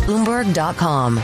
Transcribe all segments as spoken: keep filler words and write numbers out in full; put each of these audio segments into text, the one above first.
Bloomberg dot com.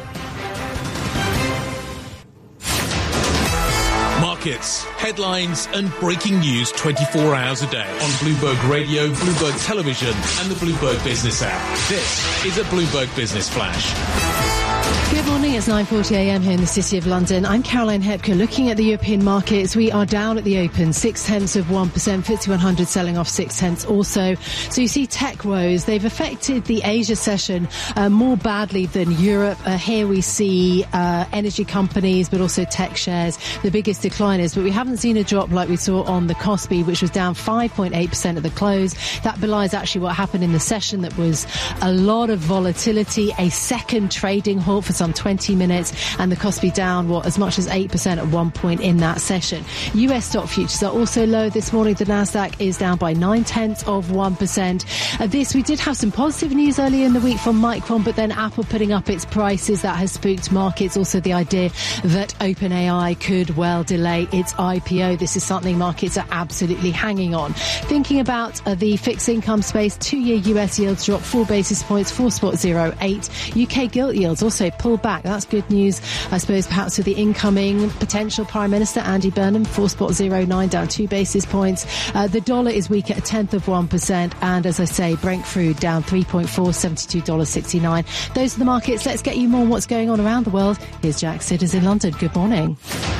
Markets, headlines and breaking news twenty-four hours a day on Bloomberg Radio, Bloomberg Television and the Bloomberg Business app. This is a Bloomberg Business Flash. Good morning, it's nine forty a m here in the City of London. I'm Caroline Hepker. Looking at the European markets, we are down at the open, six tenths of one percent, FTSE one hundred selling off six tenths also. So you see tech woes, they've affected the Asia session uh, more badly than Europe. Uh, here we see uh, energy companies, but also tech shares, the biggest decliners. But we haven't seen a drop like we saw on the Kospi, which was down five point eight percent at the close. That belies actually what happened in the session. That was a lot of volatility, a second trading halt for some twenty minutes, and the Kospi down, what, as much as eight percent at one point in that session. U S stock futures are also low this morning. The Nasdaq is down by nine tenths of one percent. Uh, this, we did have some positive news earlier in the week from Micron, but then Apple putting up its prices, that has spooked markets. Also the idea that OpenAI could well delay its I P O. This is something markets are absolutely hanging on. Thinking about uh, the fixed income space, two-year U S yields dropped four basis points, four point zero eight. U K gilt yields also pulled back. That's good news, I suppose, perhaps for the incoming potential Prime Minister, Andy Burnham. four point zero nine down two basis points. Uh, the dollar is weak at a tenth of one percent. And as I say, Brent crude down three point four, seventy-two dollars sixty-nine. Those are the markets. Let's get you more on what's going on around the world. Here's Jack Sidders in London. Good morning.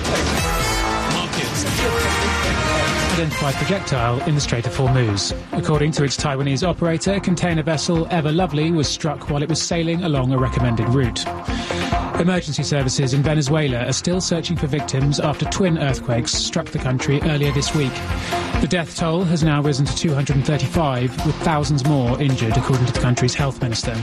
Identified projectile in the Strait of Hormuz. According to its Taiwanese operator, container vessel Ever Lovely was struck while it was sailing along a recommended route. Emergency services in Venezuela are still searching for victims after twin earthquakes struck the country earlier this week. The death toll has now risen to two hundred thirty-five, with thousands more injured, according to the country's health minister.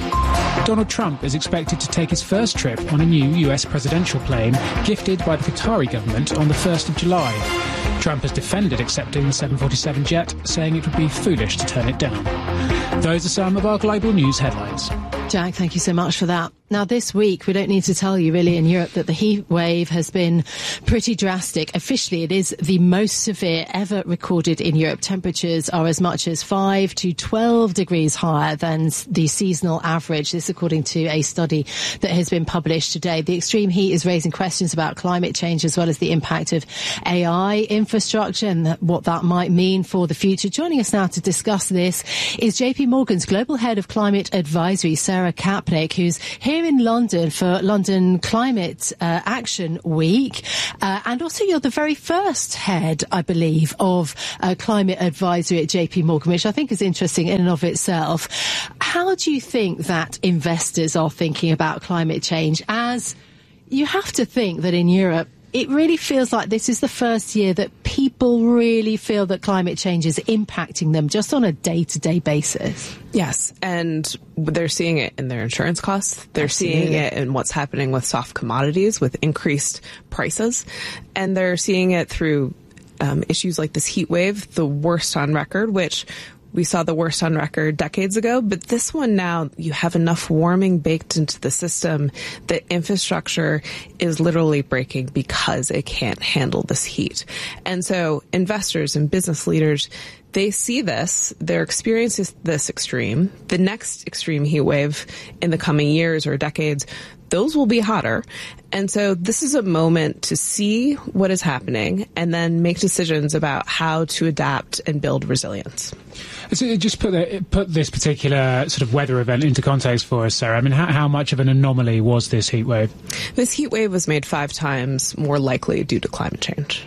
Donald Trump is expected to take his first trip on a new U S presidential plane gifted by the Qatari government on the first of July. Trump has defended accepting the seven forty-seven jet, saying it would be foolish to turn it down. Those are some of our global news headlines. Jack, thank you so much for that. Now, this week, we don't need to tell you really in Europe that the heat wave has been pretty drastic. Officially, it is the most severe ever recorded in Europe. Temperatures are as much as five to twelve degrees higher than the seasonal average. This according to a study that has been published today. The extreme heat is raising questions about climate change as well as the impact of A I infrastructure and what that might mean for the future. Joining us now to discuss this is J P Morgan's Global Head of Climate Advisory, Sarah Kapnick, who's here in London for London Climate uh, Action Week. Uh, and also you're the very first head, I believe, of uh, climate advisory at J P Morgan, which I think is interesting in and of itself. How do you think that investors are thinking about climate change, as you have to think that in Europe, it really feels like this is the first year that people really feel that climate change is impacting them just on a day-to-day basis? Yes, and they're seeing it in their insurance costs. They're Absolutely. seeing it in what's happening with soft commodities, with increased prices. And they're seeing it through um, issues like this heat wave, the worst on record, which we saw the worst on record decades ago, but this one now, you have enough warming baked into the system that infrastructure is literally breaking because it can't handle this heat. And so investors and business leaders, they see this, they're experiencing this extreme. The next extreme heat wave in the coming years or decades, those will be hotter. And so this is a moment to see what is happening and then make decisions about how to adapt and build resilience. So just put, the, put this particular sort of weather event into context for us, Sarah. I mean, how, how much of an anomaly was this heat wave? This heat wave was made five times more likely due to climate change.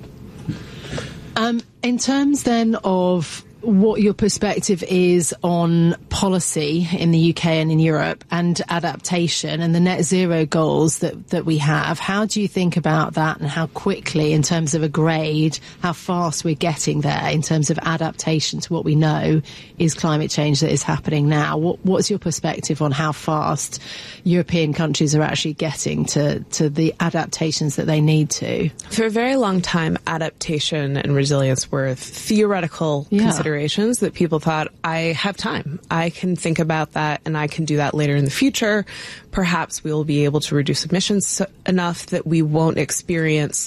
Um, in terms then of what your perspective is on policy in the U K and in Europe and adaptation and the net zero goals that, that we have, how do you think about that and how quickly, in terms of a grade, how fast we're getting there in terms of adaptation to what we know is climate change that is happening now? What, what's your perspective on how fast European countries are actually getting to, to the adaptations that they need to? For a very long time, adaptation and resilience were theoretical yeah. considerations that people thought, I have time. I can think about that and I can do that later in the future. Perhaps we will be able to reduce emissions enough that we won't experience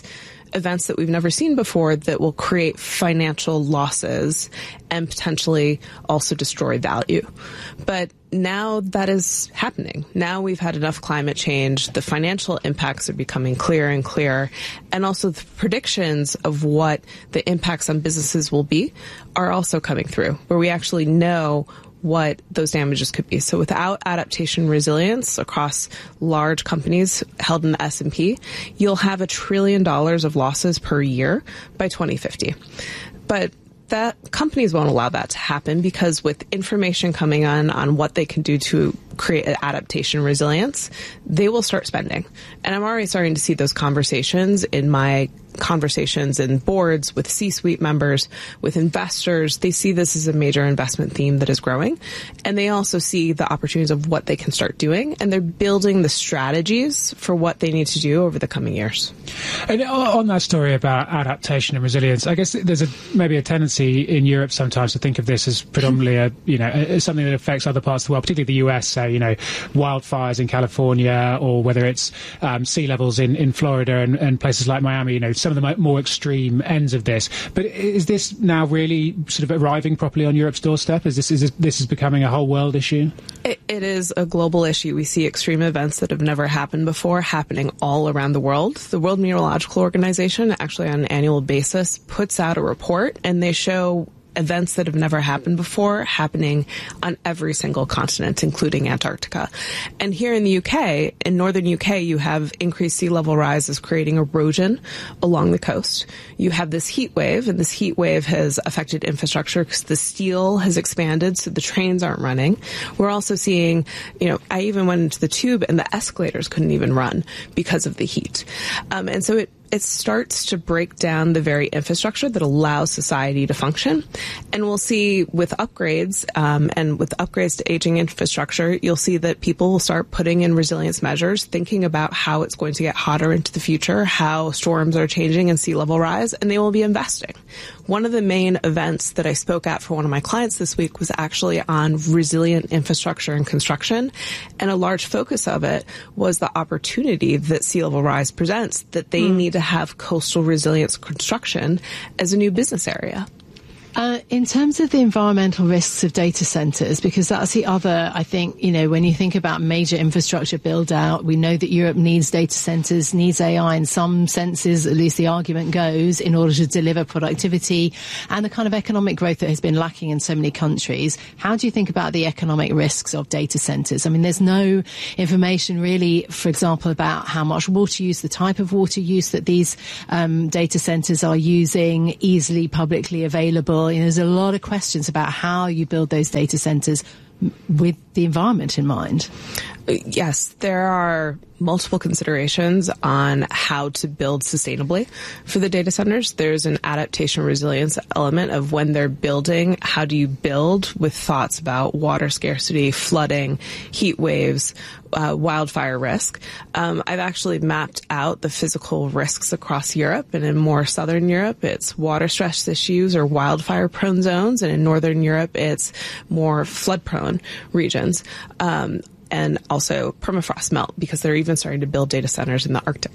events that we've never seen before that will create financial losses and potentially also destroy value. But now that is happening. Now we've had enough climate change. The financial impacts are becoming clearer and clearer. And also the predictions of what the impacts on businesses will be are also coming through, where we actually know what those damages could be. So without adaptation resilience across large companies held in the S and P, you'll have a trillion dollars of losses per year by twenty fifty. But that companies won't allow that to happen, because with information coming on on what they can do to create adaptation resilience, they will start spending. And I'm already starting to see those conversations in my conversations and boards with C-suite members, with investors. They see this as a major investment theme that is growing. And they also see the opportunities of what they can start doing. And they're building the strategies for what they need to do over the coming years. And on that story about adaptation and resilience, I guess there's a, maybe a tendency in Europe sometimes to think of this as predominantly a, you know, as something that affects other parts of the world, particularly the U S, say, you know, wildfires in California, or whether it's um, sea levels in, in Florida and, and places like Miami, you know, some of the more extreme ends of this. But is this now really sort of arriving properly on Europe's doorstep? Is this, is this, this is becoming a whole world issue? It, it is a global issue. We see extreme events that have never happened before happening all around the world. The World Meteorological Organization actually on an annual basis puts out a report, and they show events that have never happened before happening on every single continent, including Antarctica. And here in the U K, in northern U K, you have increased sea level rises creating erosion along the coast. You have this heat wave, and this heat wave has affected infrastructure because the steel has expanded, so the trains aren't running. We're also seeing, you know, I even went into the tube and the escalators couldn't even run because of the heat. Um, and so it It starts to break down the very infrastructure that allows society to function. And we'll see with upgrades um, and with upgrades to aging infrastructure, you'll see that people will start putting in resilience measures, thinking about how it's going to get hotter into the future, how storms are changing and sea level rise, and they will be investing. One of the main events that I spoke at for one of my clients this week was actually on resilient infrastructure and construction. And a large focus of it was the opportunity that sea level rise presents, that they mm. need to have coastal resilience construction as a new business area. Uh, in terms of the environmental risks of data centers, because that's the other, I think, you know, when you think about major infrastructure build out, we know that Europe needs data centers, needs A I in some senses, at least the argument goes, in order to deliver productivity and the kind of economic growth that has been lacking in so many countries. How do you think about the economic risks of data centers? I mean, there's no information really, for example, about how much water use, the type of water use that these um, data centers are using, easily publicly available. You know, there's a lot of questions about how you build those data centers with the environment in mind. Yes, there are multiple considerations on how to build sustainably for the data centers. There's an adaptation resilience element of when they're building, how do you build with thoughts about water scarcity, flooding, heat waves, uh, wildfire risk. Um, I've actually mapped out the physical risks across Europe, and in more southern Europe, it's water stress issues or wildfire prone zones, and in northern Europe, it's more flood prone regions. Um, and also permafrost melt, because they're even starting to build data centers in the Arctic.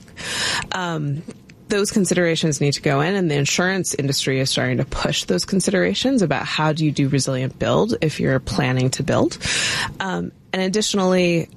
Um, those considerations need to go in, and the insurance industry is starting to push those considerations about how do you do resilient build if you're planning to build. Um, and additionally,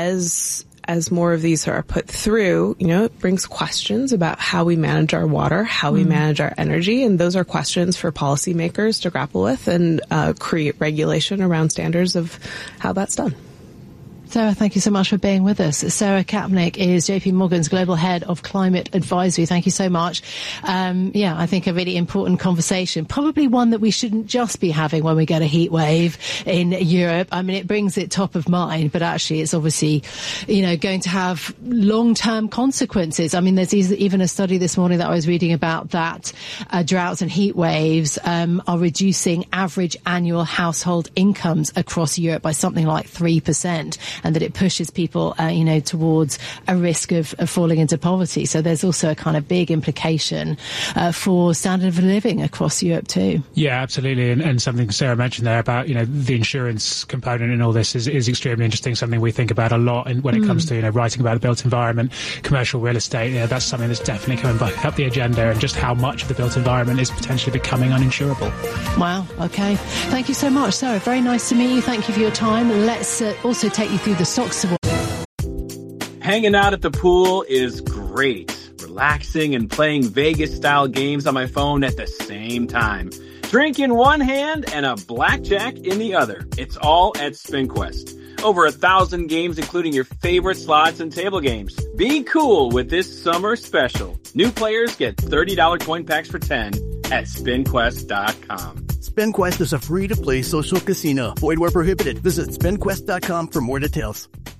as as more of these are put through, you know, it brings questions about how we manage our water, how we mm. manage our energy, and those are questions for policymakers to grapple with and uh, create regulation around standards of how that's done. Sarah, thank you so much for being with us. Sarah Kapnick is J P Morgan's Global Head of Climate Advisory. Thank you so much. Um, yeah, I think a really important conversation, probably one that we shouldn't just be having when we get a heat wave in Europe. I mean, it brings it top of mind, but actually it's obviously, you know, going to have long-term consequences. I mean, there's even a study this morning that I was reading about that uh, droughts and heat waves um, are reducing average annual household incomes across Europe by something like three percent. and that it pushes people, uh, you know, towards a risk of, of falling into poverty. So there's also a kind of big implication uh, for standard of living across Europe too. Yeah, absolutely. And, and something Sarah mentioned there about, you know, the insurance component in all this is, is extremely interesting, something we think about a lot in, when it mm. comes to, you know, writing about the built environment, commercial real estate. You know, that's something that's definitely coming back up the agenda, and just how much of the built environment is potentially becoming uninsurable. Wow. Okay. Thank you so much, Sarah. Very nice to meet you. Thank you for your time. Let's uh, also take you through the stocks of. Hanging out at the pool is great. Relaxing and playing Vegas-style games on my phone at the same time. Drink in one hand and a blackjack in the other. It's all at SpinQuest. Over a thousand games, including your favorite slots and table games. Be cool with this summer special. New players get thirty dollars coin packs for ten at spin quest dot com. SpinQuest is a free-to-play social casino. Void where prohibited. Visit spin quest dot com for more details.